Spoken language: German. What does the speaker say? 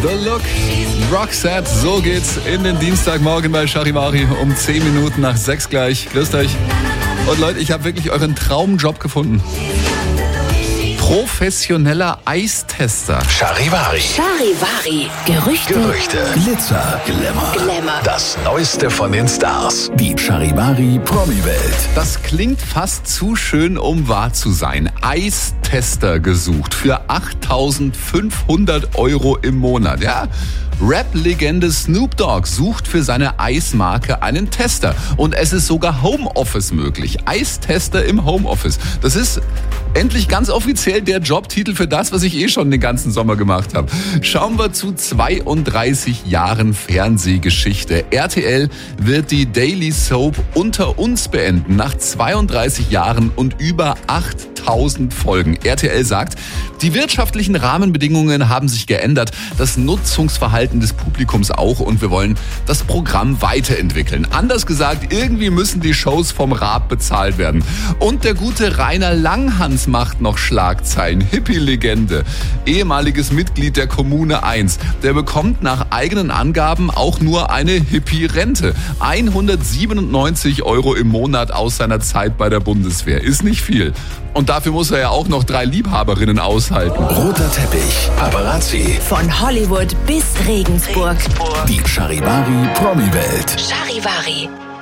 The Look, Roxette, so geht's in den Dienstagmorgen bei Charivari um 10 Minuten nach 6 gleich. Grüßt euch. Und Leute, ich habe wirklich euren Traumjob gefunden. Professioneller Eistester. Charivari. Charivari. Gerüchte. Glitzer. Glamour. Das Neueste von den Stars. Die Charivari Promi-Welt. Das klingt fast zu schön, um wahr zu sein. Eistester gesucht für 8.500 € im Monat. Ja? Rap-Legende Snoop Dogg sucht für seine Eismarke einen Tester. Und es ist sogar Homeoffice möglich. Eistester im Homeoffice. Das ist endlich ganz offiziell der Jobtitel für das, was ich schon den ganzen Sommer gemacht habe. Schauen wir zu 32 Jahren Fernsehgeschichte. RTL wird die Daily Soap Unter uns beenden. Nach 32 Jahren und über 8.000 Folgen. RTL sagt, die wirtschaftlichen Rahmenbedingungen haben sich geändert. Das Nutzungsverhalten des Publikums auch. Und wir wollen das Programm weiterentwickeln. Anders gesagt, irgendwie müssen die Shows vom Raab bezahlt werden. Und der gute Rainer Langhans macht noch Schlagzeilen. Hippie-Legende. Ehemaliges Mitglied der Kommune 1. Der bekommt nach eigenen Angaben auch nur eine Hippie-Rente. 197 € im Monat aus seiner Zeit bei der Bundeswehr. Ist nicht viel. Und dafür muss er ja auch noch 3 Liebhaberinnen aushalten. Roter Teppich. Paparazzi. Von Hollywood bis Regensburg. Die Charivari Promi-Welt. Charivari.